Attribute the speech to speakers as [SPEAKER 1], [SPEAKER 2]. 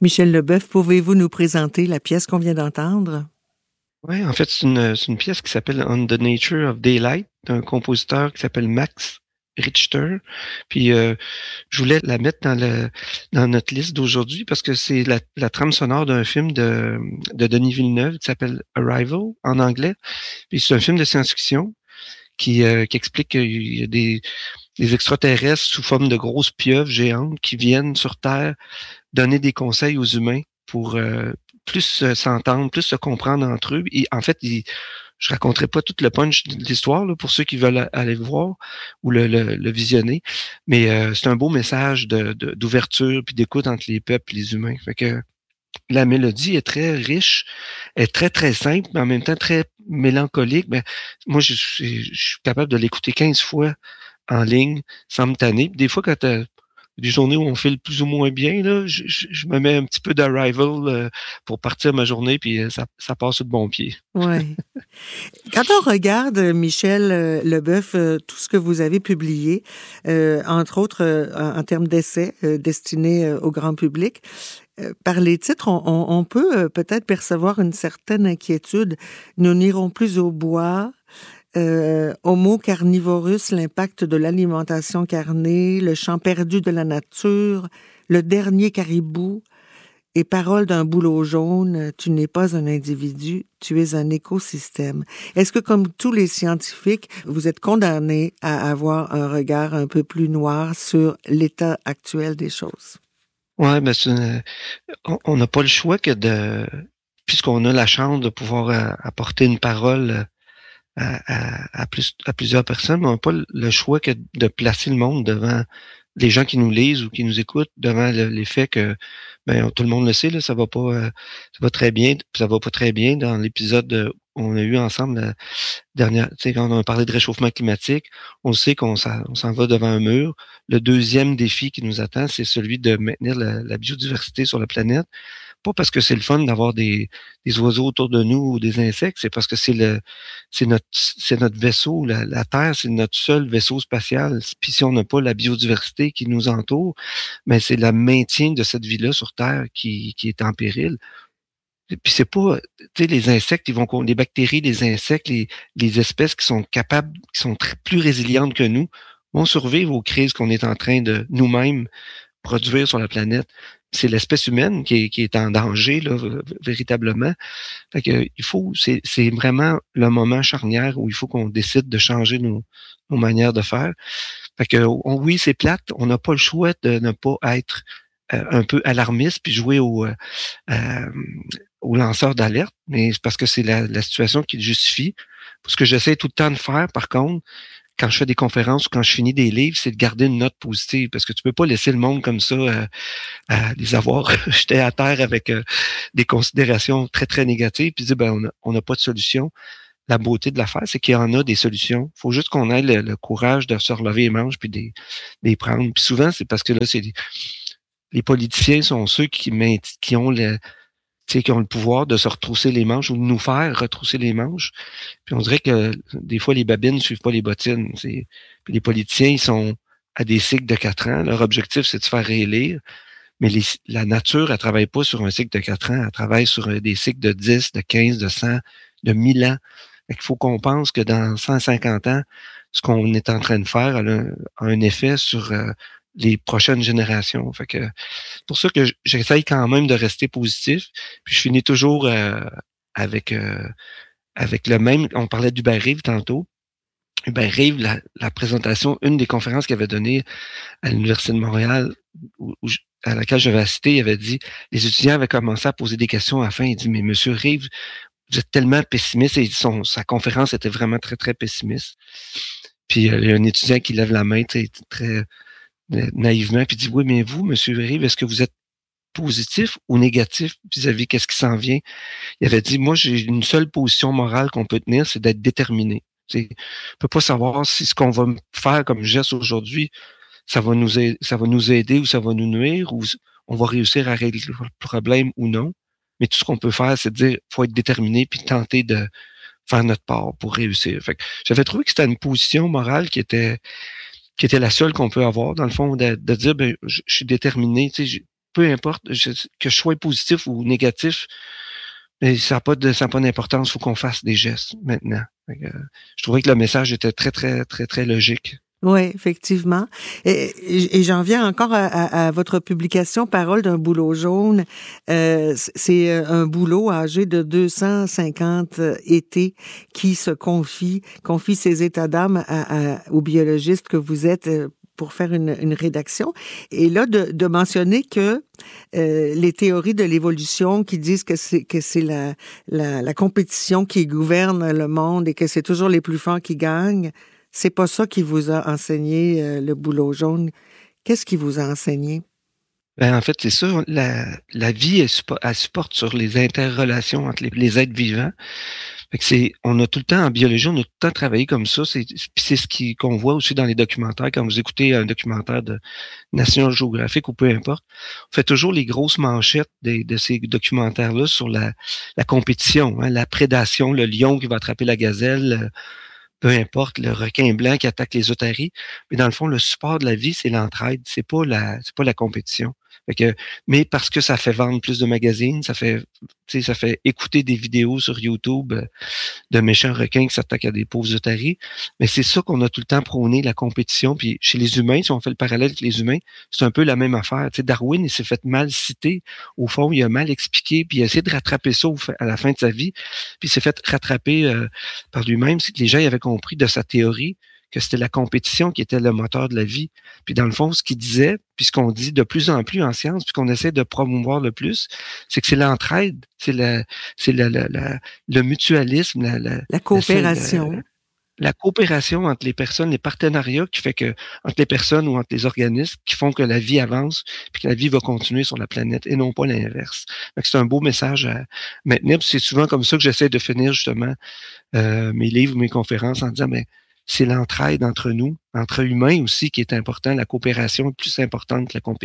[SPEAKER 1] Michel Leboeuf, pouvez-vous nous présenter la pièce qu'on vient d'entendre?
[SPEAKER 2] Oui, en fait, c'est une pièce qui s'appelle On the Nature of Daylight d'un compositeur qui s'appelle Max Richter. Puis je voulais la mettre dans notre liste d'aujourd'hui parce que c'est la trame sonore d'un film de Denis Villeneuve qui s'appelle Arrival en anglais. Puis c'est un film de science-fiction qui explique qu'il y a des extraterrestres sous forme de grosses pieuvres géantes qui viennent sur Terre donner des conseils aux humains pour plus s'entendre, plus se comprendre entre eux. Et en fait, je raconterai pas tout le punch de l'histoire là, pour ceux qui veulent aller le voir ou le visionner, mais c'est un beau message d'ouverture puis d'écoute entre les peuples et les humains. Fait que la mélodie est très riche, est très, très simple, mais en même temps très mélancolique. Ben, moi, je suis capable de l'écouter 15 fois en ligne sans me tanner. Puis des fois, quand des journées où on file plus ou moins bien, là, je me mets un petit peu d'Arrival pour partir ma journée, puis ça passe sur de bon pied.
[SPEAKER 1] Oui. Quand on regarde, Michel Leboeuf, tout ce que vous avez publié, entre autres en termes d'essais destinés au grand public, par les titres, on peut peut-être percevoir une certaine inquiétude. Nous n'irons plus au bois. Homo carnivorus, l'impact de l'alimentation carnée, le champ perdu de la nature, le dernier caribou, et parole d'un bouleau jaune, tu n'es pas un individu, tu es un écosystème. Est-ce que, comme tous les scientifiques, vous êtes condamnés à avoir un regard un peu plus noir sur l'état actuel des choses?
[SPEAKER 2] Ouais, ben on n'a pas le choix que puisqu'on a la chance de pouvoir apporter une parole à plusieurs personnes, mais on n'a pas le choix que de placer le monde devant les gens qui nous lisent ou qui nous écoutent, devant les faits que tout le monde le sait, là, ça va pas ça va très bien, puis ça va pas très bien. Dans l'épisode on a eu ensemble la dernière, tu sais, quand on a parlé de réchauffement climatique, on sait on s'en va devant un mur. Le deuxième défi qui nous attend, c'est celui de maintenir la biodiversité sur la planète. Pas parce que c'est le fun d'avoir des oiseaux autour de nous ou des insectes, c'est parce que c'est notre vaisseau. La Terre, c'est notre seul vaisseau spatial. Puis si on n'a pas la biodiversité qui nous entoure, c'est le maintien de cette vie-là sur Terre qui est en péril. Et puis c'est pas, tu sais, les insectes, les bactéries, les insectes, les espèces qui sont capables, qui sont plus résilientes que nous, vont survivre aux crises qu'on est en train de nous-mêmes produire sur la planète. C'est l'espèce humaine qui est en danger, là, véritablement. Fait que c'est vraiment le moment charnière où il faut qu'on décide de changer nos manières de faire. Fait que, oui, c'est plate. On n'a pas le choix de ne pas être un peu alarmiste puis jouer au lanceur d'alerte, mais c'est parce que c'est la situation qui le justifie. Ce que j'essaie tout le temps de faire, par contre, quand je fais des conférences ou quand je finis des livres, c'est de garder une note positive parce que tu peux pas laisser le monde comme ça les avoir jetés à terre avec des considérations très, très négatives puis dire on n'a pas de solution. La beauté de l'affaire, c'est qu'il y en a des solutions. Il faut juste qu'on ait le courage de se relever les manches puis des prendre. Puis souvent, c'est parce que là, les politiciens sont ceux qui ont qui ont le pouvoir de se retrousser les manches ou de nous faire retrousser les manches. Puis on dirait que des fois, les babines ne suivent pas les bottines. Puis les politiciens, ils sont à des cycles de 4 ans. Leur objectif, c'est de se faire réélire. Mais la nature, elle travaille pas sur un cycle de 4 ans. Elle travaille sur des cycles de 10, de 15, de 100, de 1000 ans. Il faut qu'on pense que dans 150 ans, ce qu'on est en train de faire a un effet sur les prochaines générations. Fait que c'est pour ça que j'essaye quand même de rester positif. Puis je finis toujours avec avec le même. On parlait d'Hubert Reeves tantôt. Hubert Reeves, la présentation, une des conférences qu'il avait données à l'Université de Montréal, à laquelle j'avais assisté, il avait dit, les étudiants avaient commencé à poser des questions à la fin. Il dit, mais Monsieur Reeves, vous êtes tellement pessimiste. Et sa conférence était vraiment très, très pessimiste. Puis il y a un étudiant qui lève la main très naïvement, puis dit, oui, mais vous, Monsieur Reeves, est-ce que vous êtes positif ou négatif vis-à-vis qu'est-ce qui s'en vient? Il avait dit, moi, j'ai une seule position morale qu'on peut tenir, c'est d'être déterminé. On ne peut pas savoir si ce qu'on va faire comme geste aujourd'hui, ça va nous aider ou ça va nous nuire ou on va réussir à régler le problème ou non. Mais tout ce qu'on peut faire, c'est de dire, faut être déterminé puis tenter de faire notre part pour réussir. Fait que j'avais trouvé que c'était une position morale qui était la seule qu'on peut avoir, dans le fond, de dire, je suis déterminé, tu sais, peu importe, que je sois positif ou négatif, mais ça n'a pas d'importance. Il faut qu'on fasse des gestes maintenant. Je trouvais que le message était très, très, très, très logique.
[SPEAKER 1] Oui, effectivement. Et j'en viens encore à votre publication Parole d'un bouleau jaune. C'est un bouleau âgé de 250 étés qui se confie ses états d'âme aux biologistes que vous êtes pour faire une rédaction. Et là, de mentionner que les théories de l'évolution qui disent que c'est la compétition qui gouverne le monde et que c'est toujours les plus forts qui gagnent, c'est pas ça qui vous a enseigné le bouleau jaune. Qu'est-ce qui vous a enseigné?
[SPEAKER 2] Ben, en fait, c'est ça. La vie, elle supporte sur les interrelations entre les êtres vivants. Fait que on a tout le temps, en biologie, on a tout le temps travaillé comme ça. C'est ce qu'on voit aussi dans les documentaires. Quand vous écoutez un documentaire de National Geographic ou peu importe, on fait toujours les grosses manchettes de ces documentaires-là sur la compétition, hein, la prédation, le lion qui va attraper la gazelle, peu importe, le requin blanc qui attaque les otaries. Mais dans le fond, le support de la vie, c'est l'entraide, c'est pas la compétition. Fait que, mais parce que ça fait vendre plus de magazines, ça fait écouter des vidéos sur YouTube de méchants requins qui s'attaquent à des pauvres otaries. Mais c'est ça qu'on a tout le temps prôné, la compétition. Puis chez les humains, si on fait le parallèle avec les humains, c'est un peu la même affaire. Tu sais, Darwin, il s'est fait mal citer. Au fond, il a mal expliqué, puis il a essayé de rattraper ça à la fin de sa vie. Puis il s'est fait rattraper par lui-même. C'est que les gens avaient compris de sa théorie que c'était la compétition qui était le moteur de la vie. Puis dans le fond, ce qu'il disait, puis ce qu'on dit de plus en plus en science, puis qu'on essaie de promouvoir le plus, c'est que c'est l'entraide, c'est le mutualisme,
[SPEAKER 1] La coopération.
[SPEAKER 2] la coopération entre les personnes, les partenariats qui fait que entre les personnes ou entre les organismes qui font que la vie avance, puis que la vie va continuer sur la planète et non pas l'inverse. Donc c'est un beau message à maintenir. Puis c'est souvent comme ça que j'essaie de finir justement mes livres, mes conférences en disant mais c'est l'entraide entre nous, entre humains aussi, qui est important. La coopération est plus importante que la compétition.